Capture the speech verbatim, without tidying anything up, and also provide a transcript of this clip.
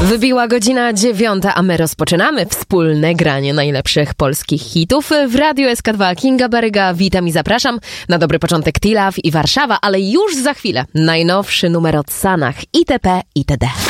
Wybiła godzina dziewiąta, a my rozpoczynamy wspólne granie najlepszych polskich hitów w Radiu S K dwa. Kinga Baryga, witam i zapraszam na dobry początek T-Love i Warszawa, ale już za chwilę najnowszy numer od Sanach itp. itd.